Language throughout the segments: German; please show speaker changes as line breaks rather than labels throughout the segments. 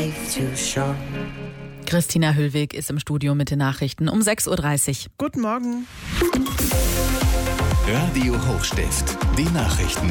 life too short.
Christina Höllweg ist im Studio mit den Nachrichten um 6.30 Uhr.
Guten Morgen.
Radio Hochstift, die Nachrichten.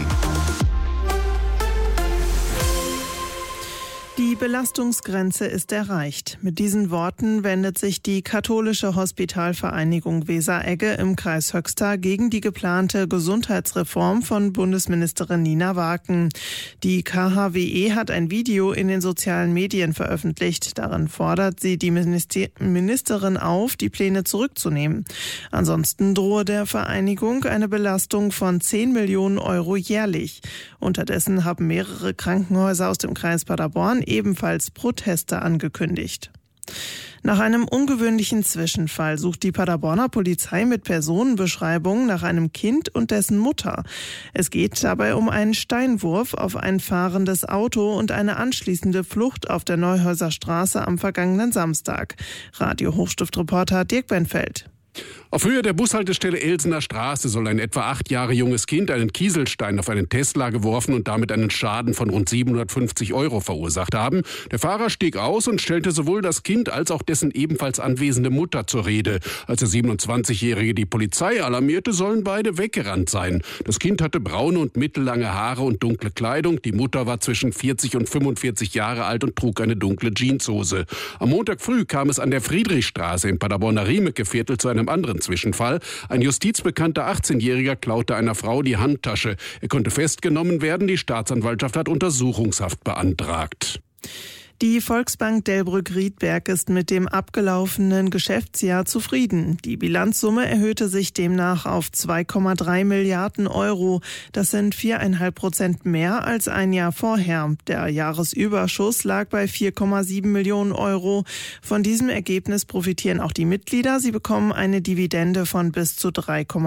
Die Belastungsgrenze ist erreicht. Mit diesen Worten wendet sich die katholische Hospitalvereinigung Weser-Egge im Kreis Höxter gegen die geplante Gesundheitsreform von Bundesministerin Nina Waken. Die KHWE hat ein Video in den sozialen Medien veröffentlicht. Darin fordert sie die Ministerin auf, die Pläne zurückzunehmen. Ansonsten drohe der Vereinigung eine Belastung von 10 Millionen Euro jährlich. Unterdessen haben mehrere Krankenhäuser aus dem Kreis Paderborn ebenfalls Proteste angekündigt. Nach einem ungewöhnlichen Zwischenfall sucht die Paderborner Polizei mit Personenbeschreibungen nach einem Kind und dessen Mutter. Es geht dabei um einen Steinwurf auf ein fahrendes Auto und eine anschließende Flucht auf der Neuhäuser Straße am vergangenen Samstag. Radio Hochstift-Reporter Dirk Benfeld.
Auf Höhe der Bushaltestelle Elsener Straße soll ein etwa 8 Jahre junges Kind einen Kieselstein auf einen Tesla geworfen und damit einen Schaden von rund 750 € verursacht haben. Der Fahrer stieg aus und stellte sowohl das Kind als auch dessen ebenfalls anwesende Mutter zur Rede. Als der 27-Jährige die Polizei alarmierte, sollen beide weggerannt sein. Das Kind hatte braune und mittellange Haare und dunkle Kleidung. Die Mutter war zwischen 40 und 45 Jahre alt und trug eine dunkle Jeanshose. Am Montag früh kam es an der Friedrichstraße im Paderborner Riemeke-Viertel zu einem anderen Zwischenfall. Ein justizbekannter 18-Jähriger klaute einer Frau die Handtasche. Er konnte festgenommen werden. Die Staatsanwaltschaft hat Untersuchungshaft beantragt.
Die Volksbank Delbrück-Riedberg ist mit dem abgelaufenen Geschäftsjahr zufrieden. Die Bilanzsumme erhöhte sich demnach auf 2,3 Milliarden Euro. Das sind 4,5% mehr als ein Jahr vorher. Der Jahresüberschuss lag bei 4,7 Millionen Euro. Von diesem Ergebnis profitieren auch die Mitglieder. Sie bekommen eine Dividende von bis zu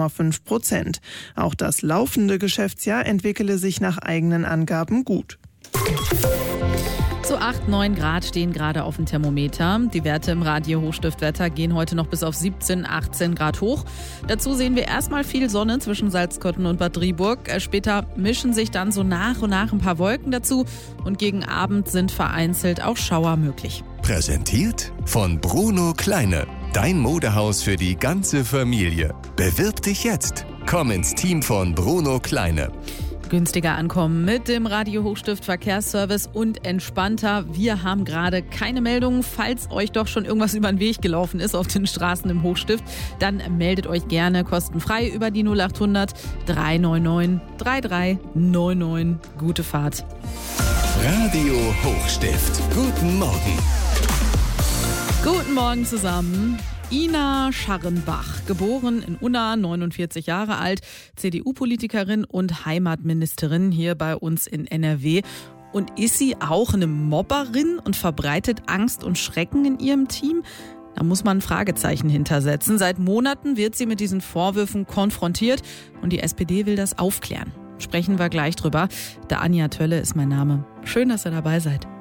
3,5%. Auch das laufende Geschäftsjahr entwickele sich nach eigenen Angaben gut.
So 8-9 Grad stehen gerade auf dem Thermometer. Die Werte im Radio Hochstiftwetter gehen heute noch bis auf 17, 18 Grad hoch. Dazu sehen wir erstmal viel Sonne zwischen Salzkotten und Bad Driburg. Später mischen sich dann so nach und nach ein paar Wolken dazu. Und gegen Abend sind vereinzelt auch Schauer möglich.
Präsentiert von Bruno Kleine. Dein Modehaus für die ganze Familie. Bewirb dich jetzt. Komm ins Team von Bruno Kleine.
Günstiger ankommen mit dem Radio Hochstift Verkehrsservice und entspannter. Wir haben gerade keine Meldungen. Falls euch doch schon irgendwas über den Weg gelaufen ist auf den Straßen im Hochstift, dann meldet euch gerne kostenfrei über die 0800 399 3399. Gute Fahrt.
Radio Hochstift. Guten Morgen.
Guten Morgen zusammen. Ina Scharrenbach, geboren in Unna, 49 Jahre alt, CDU-Politikerin und Heimatministerin hier bei uns in NRW. Und ist sie auch eine Mobberin und verbreitet Angst und Schrecken in ihrem Team? Da muss man ein Fragezeichen hintersetzen. Seit Monaten wird sie mit diesen Vorwürfen konfrontiert und die SPD will das aufklären. Sprechen wir gleich drüber. Der Anja Tölle ist mein Name. Schön, dass ihr dabei seid.